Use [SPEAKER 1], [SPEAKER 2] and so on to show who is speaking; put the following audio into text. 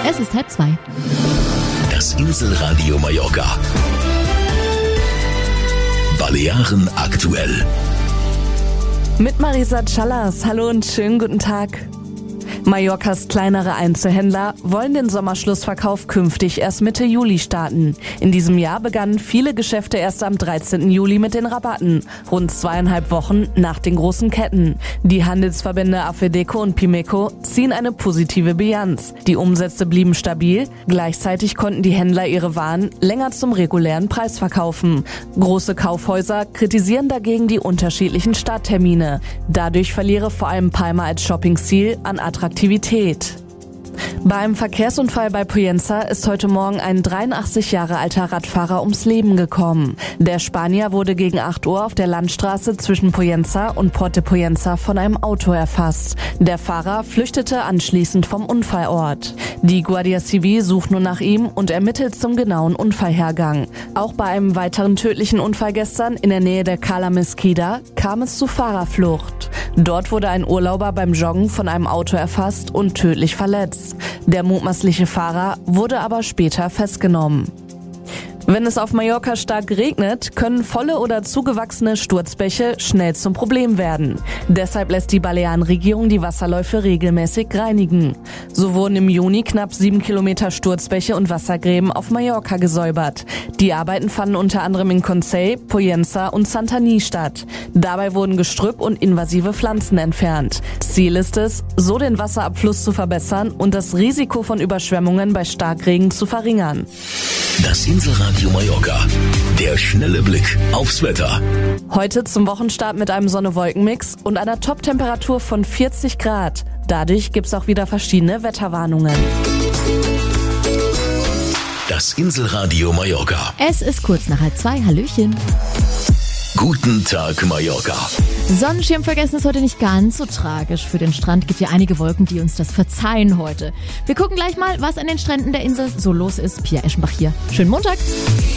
[SPEAKER 1] Es ist 1:30.
[SPEAKER 2] Das Inselradio Mallorca. Balearen aktuell.
[SPEAKER 3] Mit Marisa Callas. Hallo und schönen guten Tag. Mallorcas kleinere Einzelhändler wollen den Sommerschlussverkauf künftig erst Mitte Juli starten. In diesem Jahr begannen viele Geschäfte erst am 13. Juli mit den Rabatten, rund 2,5 Wochen nach den großen Ketten. Die Handelsverbände AFEDECO und PIMECO ziehen eine positive Bilanz. Die Umsätze blieben stabil, gleichzeitig konnten die Händler ihre Waren länger zum regulären Preis verkaufen. Große Kaufhäuser kritisieren dagegen die unterschiedlichen Starttermine. Dadurch verliere vor allem Palma als Shoppingziel an Attraktivität. Bei einem Verkehrsunfall bei Pollença ist heute Morgen ein 83 Jahre alter Radfahrer ums Leben gekommen. Der Spanier wurde gegen 8 Uhr auf der Landstraße zwischen Pollença und Port de Pollença von einem Auto erfasst. Der Fahrer flüchtete anschließend vom Unfallort. Die Guardia Civil sucht nun nach ihm und ermittelt zum genauen Unfallhergang. Auch bei einem weiteren tödlichen Unfall gestern in der Nähe der Cala Mesquida kam es zu Fahrerflucht. Dort wurde ein Urlauber beim Joggen von einem Auto erfasst und tödlich verletzt. Der mutmaßliche Fahrer wurde aber später festgenommen. Wenn es auf Mallorca stark regnet, können volle oder zugewachsene Sturzbäche schnell zum Problem werden. Deshalb lässt die Balearenregierung die Wasserläufe regelmäßig reinigen. So wurden im Juni knapp 7 Kilometer Sturzbäche und Wassergräben auf Mallorca gesäubert. Die Arbeiten fanden unter anderem in Consell, Pollença und Santanyí statt. Dabei wurden Gestrüpp und invasive Pflanzen entfernt. Ziel ist es, so den Wasserabfluss zu verbessern und das Risiko von Überschwemmungen bei Starkregen zu verringern.
[SPEAKER 2] Das Inselradio Mallorca. Der schnelle Blick aufs Wetter.
[SPEAKER 3] Heute zum Wochenstart mit einem Sonne-Wolken-Mix und einer Top-Temperatur von 40 Grad. Dadurch gibt's auch wieder verschiedene Wetterwarnungen.
[SPEAKER 2] Das Inselradio Mallorca.
[SPEAKER 1] Es ist kurz nach 1:30. Hallöchen.
[SPEAKER 2] Guten Tag, Mallorca.
[SPEAKER 1] Sonnenschirm vergessen ist heute nicht ganz so tragisch. Für den Strand gibt ja einige Wolken, die uns das verzeihen heute. Wir gucken gleich mal, was an den Stränden der Insel so los ist. Pia Eschenbach hier. Schönen Montag.